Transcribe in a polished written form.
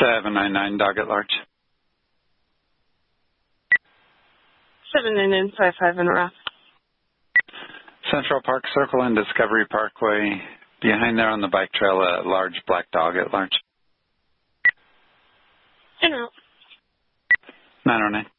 799 dog at large. 79955 in a row. Central Park Circle and Discovery Parkway. Behind there on the bike trail, a large black dog at large. In route. 909.